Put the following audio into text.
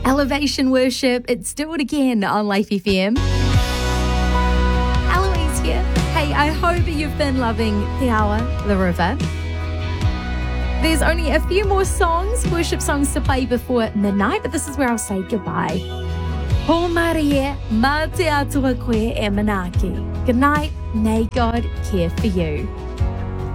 Elevation Worship. It's Do It Again on Life FM. Eloise here. Hey, I hope you've been loving the hour, the river. There's only a few more songs, worship songs to play before midnight, but this is where I'll say goodbye. Ho Maria, ma te atua koe e manaki. Good night, may God care for you.